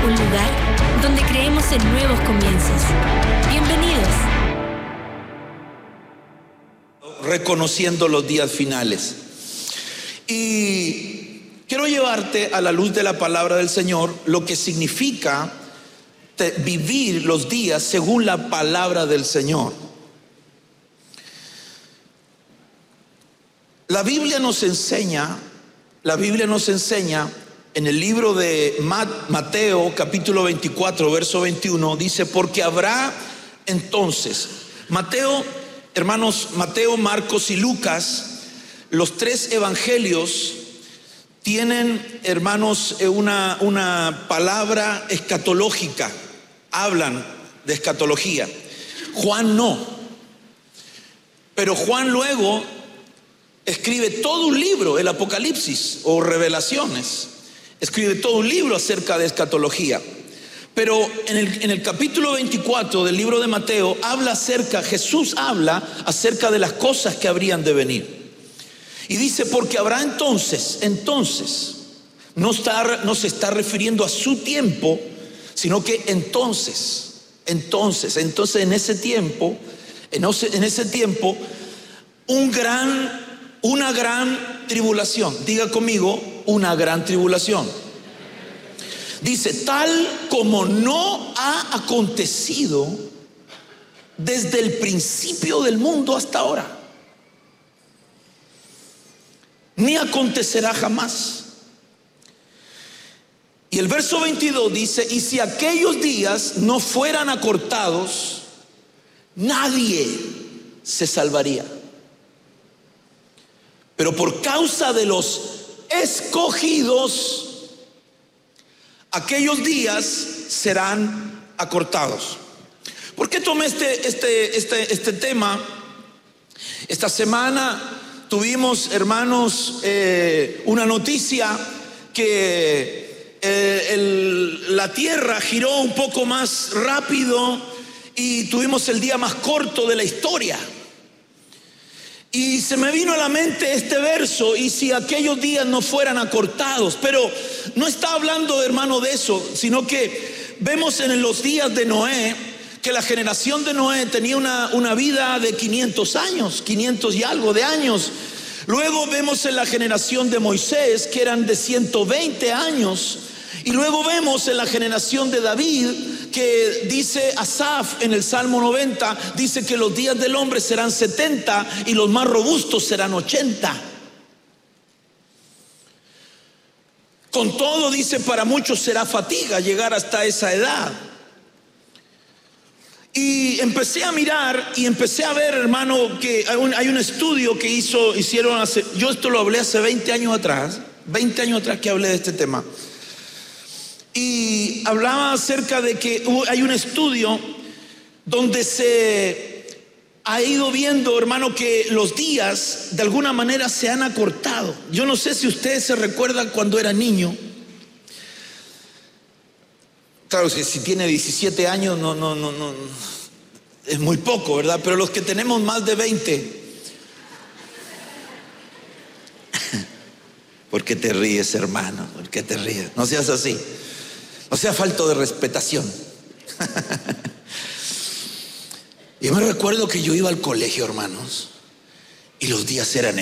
un lugar donde creemos en nuevos comienzos. Bienvenidos. Reconociendo los días finales. Y quiero llevarte a la luz de la palabra del Señor lo que significa vivir los días según la palabra del Señor. La Biblia nos enseña en el libro de Mateo capítulo 24 verso 21, dice: porque habrá entonces, Mateo, Marcos y Lucas, los tres evangelios tienen, hermanos, una palabra escatológica, hablan de escatología. Juan no, pero Juan luego escribe todo un libro, el Apocalipsis o Revelaciones, escribe todo un libro acerca de escatología. Pero en el capítulo 24 del libro de Mateo Jesús habla acerca de las cosas que habrían de venir. Y dice: porque habrá entonces, no se está refiriendo a su tiempo, sino que entonces en ese tiempo, una gran tribulación. Diga conmigo, una gran tribulación. Dice: tal como no ha acontecido desde el principio del mundo hasta ahora, ni acontecerá jamás. Y el verso 22 dice: y si aquellos días no fueran acortados, nadie se salvaría. Pero por causa de los escogidos, aquellos días serán acortados. ¿Por qué tomé este tema? Esta semana tuvimos, hermanos, una noticia que la tierra giró un poco más rápido y tuvimos el día más corto de la historia. Y se me vino a la mente este verso: y si aquellos días no fueran acortados. Pero no está hablando, hermano, de eso, sino que vemos en los días de Noé que la generación de Noé tenía una vida de 500 años, 500 y algo de años. Luego vemos en la generación de Moisés que eran de 120 años. Y luego vemos en la generación de David que dice Asaf en el Salmo 90, dice que los días del hombre serán 70 y los más robustos serán 80. Con todo, dice, para muchos será fatiga llegar hasta esa edad. Y empecé a mirar y empecé a ver, hermano, que hay un estudio que hicieron yo esto lo hablé hace 20 años atrás que hablé de este tema. Y hablaba acerca de que hay un estudio donde se ha ido viendo, hermano, que los días de alguna manera se han acortado. Yo no sé si ustedes se recuerdan cuando era niño. Claro que si tiene 17 años no es muy poco, ¿verdad? Pero los que tenemos más de 20. ¿Por qué te ríes, hermano? ¿Por qué te ríes? No seas así. No sea falto de respetación. Yo me recuerdo que yo iba al colegio, hermanos, y los días eran